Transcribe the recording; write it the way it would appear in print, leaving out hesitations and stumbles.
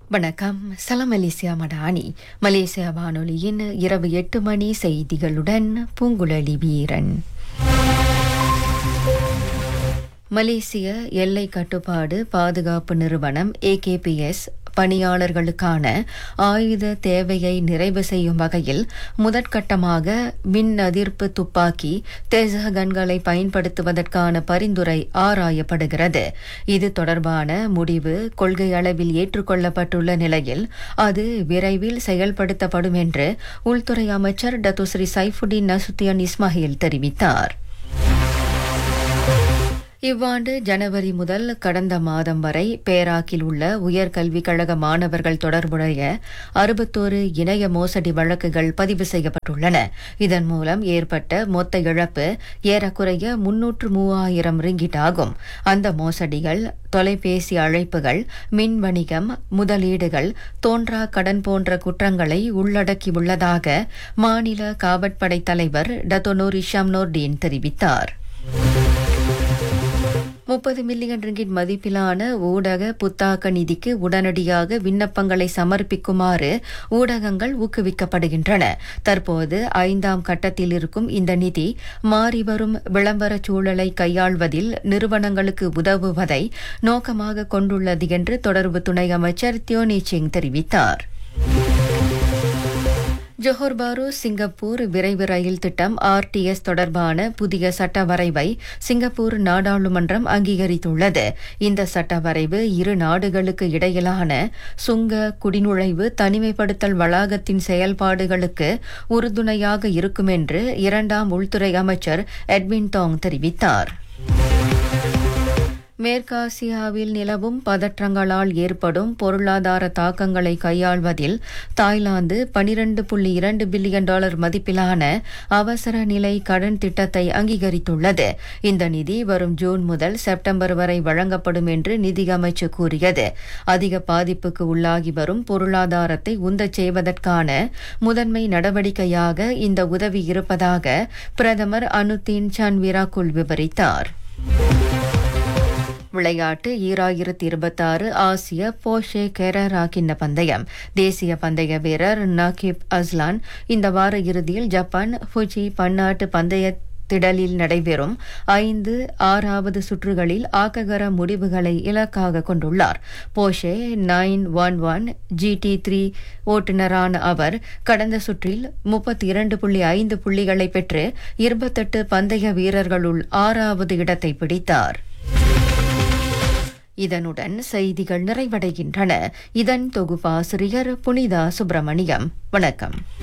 வணக்கம். சலாம் Malaysia Madani. Malaysia வானொலியின் இரவு 8 மணி செய்திகளுடன் பூங்குழலி வீரன். மலேசிய எல்லை கட்டுப்பாடு பாதுகாப்பு நிறுவனம் AKPS பணியாளர்களுக்கான ஆயுத தேவையை நிறைவு செய்யும் வகையில் முதற்கட்டமாக மின் அதிர்ப்பு துப்பாக்கி தேசகன்களை பயன்படுத்துவதற்கான பரிந்துரை ஆராயப்படுகிறது. இது தொடர்பான முடிவு கொள்கை அளவில் ஏற்றுக்கொள்ளப்பட்டுள்ள நிலையில் அது விரைவில் செயல்படுத்தப்படும் என்று உள்துறை அமைச்சர் டத்துஸ்ரீ சைஃபுடின் நசுத்தியன் இஸ்மாயில் தெரிவித்தார். இவ்வாண்டு ஜனவரி முதல் கடந்த மாதம் வரை பேராக்கில் உள்ள உயர்கல்விக் கழக மாணவர்கள் தொடர்புடைய 61 இணைய மோசடி வழக்குகள் பதிவு செய்யப்பட்டுள்ளன. இதன் மூலம் ஏற்பட்ட மொத்த இழப்பு ஏறக்குறைய 303,000 ரிங்கிட் ஆகும். அந்த மோசடிகள் தொலைபேசி அழைப்புகள், மின் வணிகம், முதலீடுகள், தோன்றா கடன் போன்ற குற்றங்களை உள்ளடக்கியுள்ளதாக மாநில காவற்படை தலைவர் டத்தோனூர் இஷாம் நோர்டீன் தெரிவித்தார். 30 மில்லியன் ரிங்கிட் மதிப்பிலான ஊடக புத்தாக்க நிதிக்கு உடனடியாக விண்ணப்பங்களை சமர்ப்பிக்குமாறு ஊடகங்கள் ஊக்குவிக்கப்படுகின்றன. தற்போது 5ஆம் கட்டத்தில் இருக்கும் இந்த நிதி மாறிவரும் விளம்பர சூழலை கையாள்வதில் நிறுவனங்களுக்கு உதவுவதை நோக்கமாக கொண்டுள்ளது என்று தொடர்பு துணை அமைச்சர் தியோனி சிங் தெரிவித்தார். ஜோஹர் பாரு சிங்கப்பூர் விரைவு ரயில் திட்டம் RTS தொடர்பான புதிய சட்ட வரைவை சிங்கப்பூர் நாடாளுமன்றம் அங்கீகரித்துள்ளது. இந்த சட்ட வரைவு இரு நாடுகளுக்கு இடையிலான சுங்க குடிநுழைவு தனிமைப்படுத்தல் வளாகத்தின் செயல்பாடுகளுக்கு உறுதுணையாக இருக்கும் என்று 2ஆம் உள்துறை அமைச்சர் எட்வின் டாங் தெரிவித்தார். மேற்காசியாவில் நிலவும் பதற்றங்களால் ஏற்படும் பொருளாதார தாக்கங்களை கையாள்வதில் தாய்லாந்து $12.2 பில்லியன் மதிப்பிலான அவசர நிலை கடன் திட்டத்தை அங்கீகரித்துள்ளது. இந்த நிதி வரும் ஜூன் முதல் செப்டம்பர் வரை வழங்கப்படும் என்று நிதி அமைச்சு கூறியது. அதிக பாதிப்புக்கு உள்ளாகி வரும் பொருளாதாரத்தை உந்தச் செய்வதற்கான முதன்மை நடவடிக்கையாக இந்த உதவி இருப்பதாக பிரதமர் அனுதீன் சன்விராகுல் விவரித்தார். விளையாட்டு 2026 ஆசிய போஷே கெரரா கிண்ண பந்தயம். தேசிய பந்தய வீரர் நகீப் அஸ்லான் இந்த வார இறுதியில் ஜப்பான் ஃபுஜி பன்னாட்டு பந்தய திடலில் நடைபெறும் 6வது சுற்றுகளில் ஆக்ககர முடிவுகளை இலக்காக கொண்டுள்ளார். போஷே 911 GT3 ஓட்டுநரான அவர் கடந்த சுற்றில் 32.5 புள்ளிகளை பெற்று 28 பந்தய வீரர்களுள் 6வது இடத்தை பிடித்தார். இதனுடன் செய்திகள் நிறைவடைகின்றன. இதன் தொகுப்பாசிரியர் புனிதா சுப்பிரமணியம். வணக்கம்.